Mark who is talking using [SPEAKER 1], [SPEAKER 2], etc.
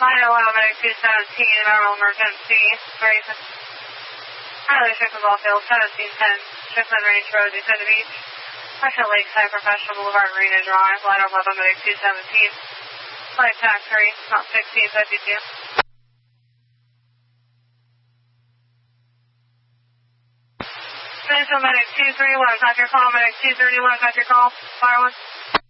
[SPEAKER 1] Medic 217, Emerald Emergency, Grayson. Highway Strickland Ballfield, 1710, Strickland Range Road, Descendant Beach. Marshall Lakeside Professional Boulevard, Marina Drive, Ladder 11, Medic 217. Flight taxi, not 1652. Medic 231, got your call. Medic 231, got your call. Fire 1.